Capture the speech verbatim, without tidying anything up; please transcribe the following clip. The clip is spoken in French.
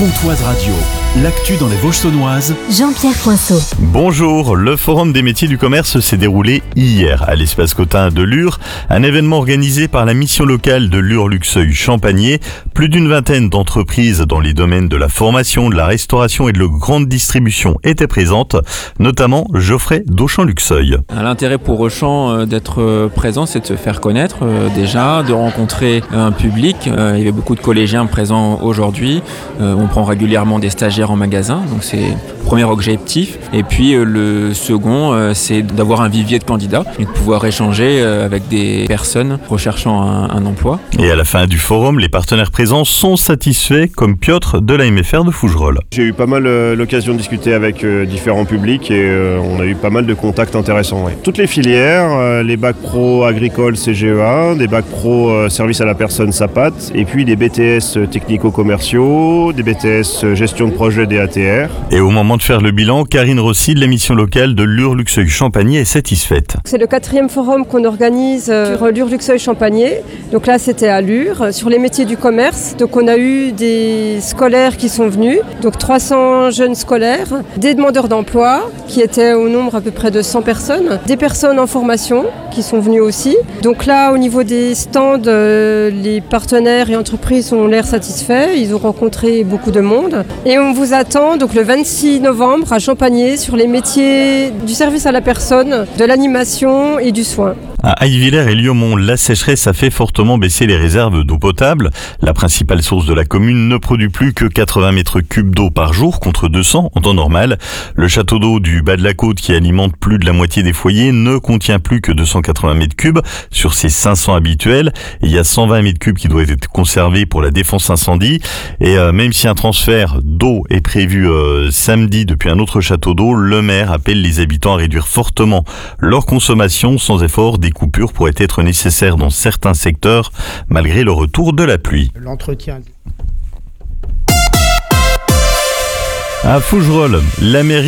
Comtoise Radio, l'actu dans les Vosges saunoises. Jean-Pierre Coinceau. Bonjour, le Forum des métiers du commerce s'est déroulé hier à l'espace Cotin de Lure, un événement organisé par la mission locale de Lure-Luxeuil-Champagné. Plus d'une vingtaine d'entreprises dans les domaines de la formation, de la restauration et de la grande distribution étaient présentes, notamment Geoffrey d'Auchan-Luxeuil. L'intérêt pour Auchan d'être présent, c'est de se faire connaître déjà, de rencontrer un public. Il y avait beaucoup de collégiens présents aujourd'hui. On prend régulièrement des stagiaires en magasin, donc c'est le premier objectif. Et puis le second, c'est d'avoir un vivier de candidats et de pouvoir échanger avec des personnes recherchant un, un emploi. Et à la fin du forum, les partenaires présents sont satisfaits, comme Piotr de l'A M F R de Fougerolles. J'ai eu pas mal euh, l'occasion de discuter avec euh, différents publics et euh, on a eu pas mal de contacts intéressants. Ouais. Toutes les filières, euh, les bacs pro agricoles C G E A, des bacs pro euh, service à la personne S A P A T, et puis des B T S technico-commerciaux, des B T S gestion de projet D A T R. Et au moment de faire le bilan, Karine Rossi de la mission locale de Lure-Luxeuil-Champagné est satisfaite. C'est le quatrième forum qu'on organise sur Lure-Luxeuil-Champagné. Donc là, c'était à Lure, sur les métiers du commerce. Donc on a eu des scolaires qui sont venus, donc trois cents jeunes scolaires, des demandeurs d'emploi qui étaient au nombre à peu près de cent personnes, des personnes en formation qui sont venues aussi. Donc là, au niveau des stands, euh, les partenaires et entreprises ont l'air satisfaits. Ils ont rencontré beaucoup de monde. Et on vous attend donc le vingt-six novembre à Champagné sur les métiers du service à la personne, de l'animation et du soin. À Aillevillers et Liaumont, la sécheresse a fait fortement baisser les réserves d'eau potable. La principale source de la commune ne produit plus que quatre-vingts mètres cubes d'eau par jour contre deux cents en temps normal. Le château d'eau du bas de la côte, qui alimente plus de la moitié des foyers, ne contient plus que deux cent quatre-vingts mètres cubes sur ses cinq cents habituels. Et il y a cent vingt mètres cubes qui doivent être conservés pour la défense incendie. Et euh, même si un transfert d'eau est prévu euh, samedi depuis un autre château d'eau, le maire appelle les habitants à réduire fortement leur consommation. Sans effort, des coupures pourraient être nécessaires dans certains secteurs malgré le retour de la pluie. L'entretien. À Fougerolles, la mairie